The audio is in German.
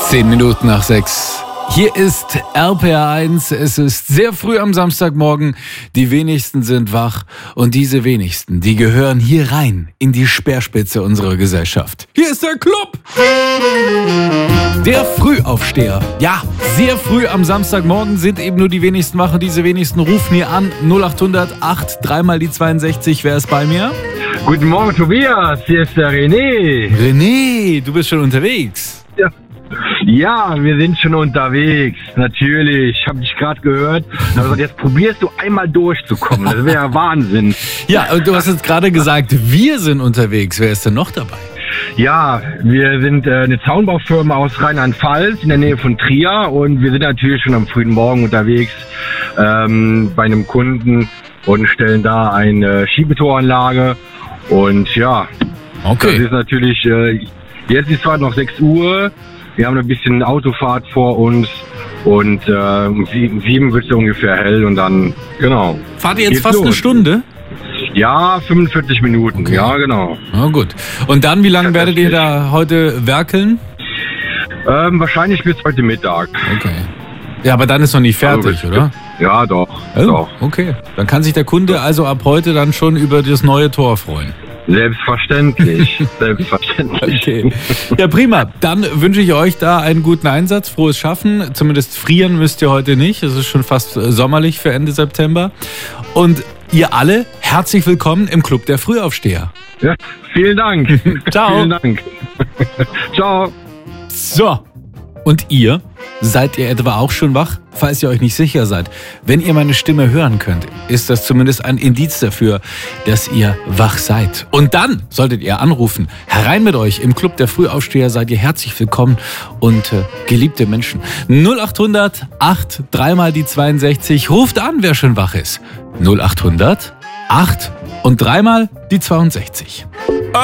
10 Minuten nach 6. Hier ist RPR1. Es ist sehr früh am Samstagmorgen. Die wenigsten sind wach. Und diese wenigsten, die gehören hier rein in die Speerspitze unserer Gesellschaft. Hier ist der Club. Der Frühaufsteher. Ja, sehr früh am Samstagmorgen sind eben nur die wenigsten wach. Und diese wenigsten rufen hier an. 0800 8 3 mal die 62. Wer ist bei mir? Guten Morgen, Tobias. Hier ist der René. René, du bist schon unterwegs. Ja, wir sind schon unterwegs. Natürlich. Ich habe dich gerade gehört. Also jetzt probierst du einmal durchzukommen. Das wäre ja Wahnsinn. Ja, und du hast jetzt gerade gesagt, wir sind unterwegs. Wer ist denn noch dabei? Ja, wir sind eine Zaunbaufirma aus Rheinland-Pfalz in der Nähe von Trier. Und wir sind natürlich schon am frühen Morgen unterwegs bei einem Kunden und stellen da eine Schiebetoranlage. Und ja, Okay. das ist natürlich, jetzt ist zwar noch 6 Uhr. Wir haben ein bisschen Autofahrt vor uns und um 7 wird es ungefähr hell und dann, genau. Fahrt ihr jetzt Geht's fast los. eine Stunde? Ja, 45 Minuten, Okay. ja genau. Na gut. Und dann, wie lange werdet ihr da heute werkeln? Wahrscheinlich bis heute Mittag. Okay. Ja, aber dann ist noch nicht fertig, Also, oder? Ja, doch, doch. Okay. Dann kann sich der Kunde also ab heute dann schon über das neue Tor freuen. Selbstverständlich, selbstverständlich. Okay. Ja, prima. Dann wünsche ich euch da einen guten Einsatz, frohes Schaffen. Zumindest frieren müsst ihr heute nicht. Es ist schon fast sommerlich für Ende September. Und ihr alle, herzlich willkommen im Club der Frühaufsteher. Ja, vielen Dank. Ciao. Vielen Dank. Ciao. So. Und ihr? Seid ihr etwa auch schon wach? Falls ihr euch nicht sicher seid. Wenn ihr meine Stimme hören könnt, ist das zumindest ein Indiz dafür, dass ihr wach seid. Und dann solltet ihr anrufen. Herein mit euch. Im Club der Frühaufsteher seid ihr herzlich willkommen und geliebte Menschen. 0800 8 3 mal die 62. Ruft an, wer schon wach ist. 0800 8 und 3 mal die 62.